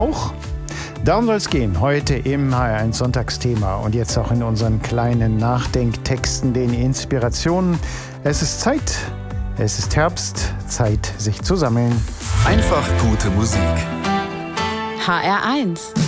auch. Darum soll es gehen, heute im HR1 Sonntagsthema und jetzt auch in unseren kleinen Nachdenktexten, den Inspirationen. Es ist Zeit, es ist Herbst, Zeit, sich zu sammeln. Einfach gute Musik. HR1